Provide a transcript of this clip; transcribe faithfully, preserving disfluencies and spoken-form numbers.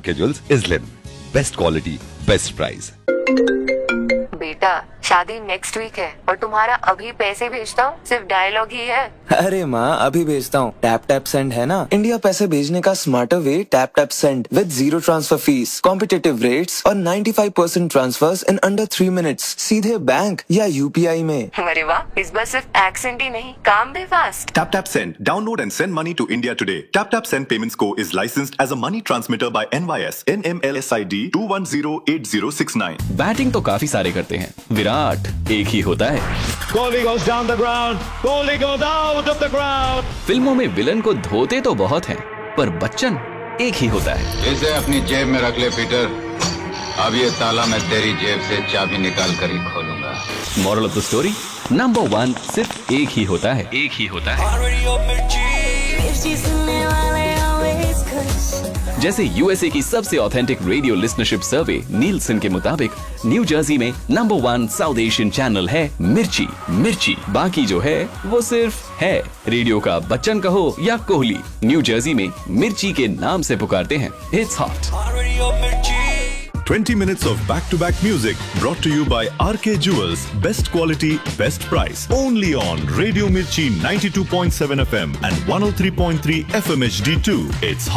R K jewels इजलिन, best quality best price. बेटा शादी next week है और तुम्हारा अभी पैसे भेजता हूँ सिर्फ डायलॉग ही है। अरे माँ अभी भेजता हूँ। टैप टैप सेंड है ना, इंडिया पैसे भेजने का smarter way. Tap tap send with zero transfer fees, competitive rates और पचानवे percent transverse in under three minutes, सीधे बैंक या यूपीआई में। अरे वाह, इस बार सिर्फ एक्सेंट ही नहीं, काम भी fast. Tap Tap Send. Download and send money to India today. Tap Tap Send Payments Co. is licensed as a money transmitter by N Y S N M L S I D two one zero eight zero six nine. Batting तो काफी सारे करते हैं, विराट एक ही होता है। Kohli goes down the ground. Kohli goes out of the ground. फिल्मों में विलन को धोते तो बहुत हैं, पर बच्चन एक ही होता है। इसे अपनी जेब में रख ले पीटर, अब ये ताला मैं तेरी जेब से चाबी निकाल कर ही खोलूंगा। Moral of the story, number one सिर्फ एक ही होता है, एक ही होता है। जैसे यूएसए की सबसे ऑथेंटिक रेडियो लिसनरशिप सर्वे नीलसन के मुताबिक न्यू जर्सी में number one south Asian channel है मिर्ची। मिर्ची बाकी जो है वो सिर्फ है। रेडियो का बच्चन कहो या कोहली, न्यू जर्सी में मिर्ची के नाम से पुकारते हैं। It's hot. twenty minutes of back-to-back music brought to you by R K Jewels. Best quality, best price. Only on Radio Mirchi ninety-two point seven F M and one oh three point three F M H D two. It's